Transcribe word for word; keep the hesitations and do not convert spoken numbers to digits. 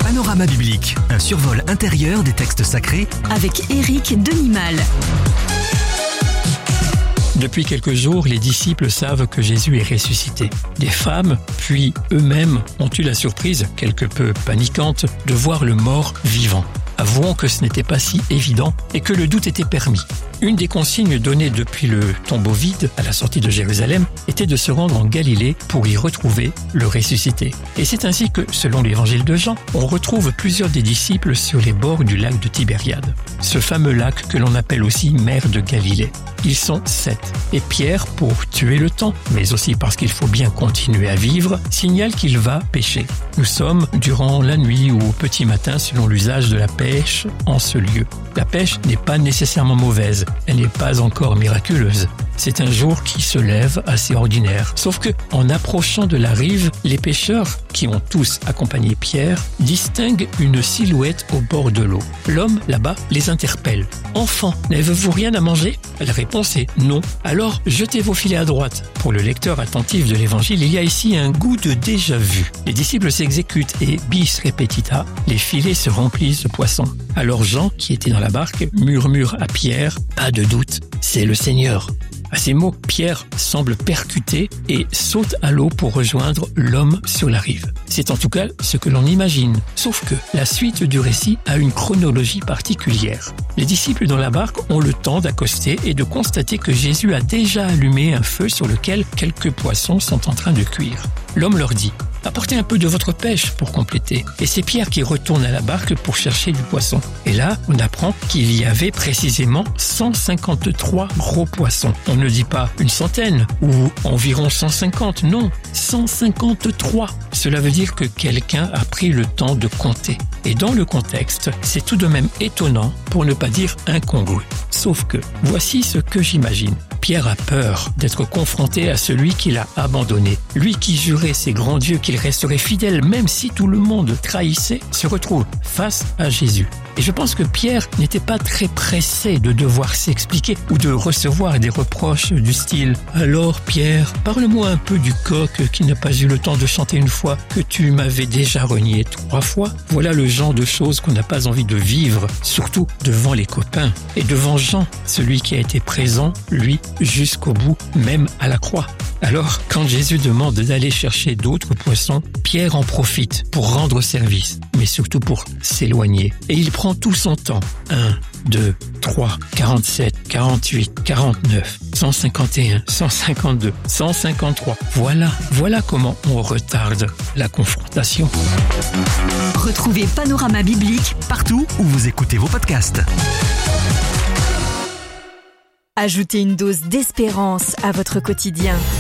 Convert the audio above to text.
Panorama biblique, un survol intérieur des textes sacrés avec Éric Denimal. Depuis quelques jours, les disciples savent que Jésus est ressuscité. Des femmes, puis eux-mêmes, ont eu la surprise, quelque peu paniquante, de voir le mort vivant. Avouons que ce n'était pas si évident et que le doute était permis. Une des consignes données depuis le tombeau vide à la sortie de Jérusalem était de se rendre en Galilée pour y retrouver le ressuscité. Et c'est ainsi que, selon l'évangile de Jean, on retrouve plusieurs des disciples sur les bords du lac de Tibériade. Ce fameux lac que l'on appelle aussi mer de Galilée. Ils sont sept. Et Pierre, pour tuer le temps, mais aussi parce qu'il faut bien continuer à vivre, signale qu'il va pêcher. Nous sommes durant la nuit ou au petit matin selon l'usage de la pêche en ce lieu. La pêche n'est pas nécessairement mauvaise, elle n'est pas encore miraculeuse. C'est un jour qui se lève assez ordinaire. Sauf que, en approchant de la rive, les pêcheurs, qui ont tous accompagné Pierre, distinguent une silhouette au bord de l'eau. L'homme, là-bas, les interpelle. « Enfants, n'avez-vous rien à manger ?» La réponse est « non ». Alors, jetez vos filets à droite. Pour le lecteur attentif de l'évangile, il y a ici un goût de déjà-vu. Les disciples s'exécutent et, bis repetita, les filets se remplissent de poissons. Alors Jean, qui était dans la barque, murmure à Pierre « Pas de doute, c'est le Seigneur ». À ces mots, Pierre semble percuté et saute à l'eau pour rejoindre l'homme sur la rive. C'est en tout cas ce que l'on imagine. Sauf que la suite du récit a une chronologie particulière. Les disciples dans la barque ont le temps d'accoster et de constater que Jésus a déjà allumé un feu sur lequel quelques poissons sont en train de cuire. L'homme leur dit « Apportez un peu de votre pêche pour compléter ». Et c'est Pierre qui retourne à la barque pour chercher du poisson. Et là, on apprend qu'il y avait précisément cent cinquante-trois gros poissons. On ne dit pas une centaine ou environ cent cinquante, non, cent cinquante-trois. Cela veut dire que quelqu'un a pris le temps de compter. Et dans le contexte, c'est tout de même étonnant, pour ne pas dire incongru. Sauf que, voici ce que j'imagine. Pierre a peur d'être confronté à celui qui l'a abandonné. Lui qui jurait ses grands dieux qu'il resterait fidèle même si tout le monde trahissait, se retrouve face à Jésus. Et je pense que Pierre n'était pas très pressé de devoir s'expliquer ou de recevoir des reproches du style « Alors Pierre, parle-moi un peu du coq qui n'a pas eu le temps de chanter une fois, que tu m'avais déjà renié trois fois ». Voilà le genre de choses qu'on n'a pas envie de vivre, surtout devant les copains. Et devant Jean, celui qui a été présent, lui, jusqu'au bout, même à la croix. Alors, quand Jésus demande d'aller chercher d'autres poissons, Pierre en profite pour rendre service, mais surtout pour s'éloigner. Et il prend tout son temps. un, deux, trois, quarante-sept, quarante-huit, quarante-neuf, cent cinquante et un, cent cinquante-deux, cent cinquante-trois. Voilà, voilà comment on retarde la confrontation. Retrouvez Panorama biblique partout où vous écoutez vos podcasts. Ajoutez une dose d'espérance à votre quotidien.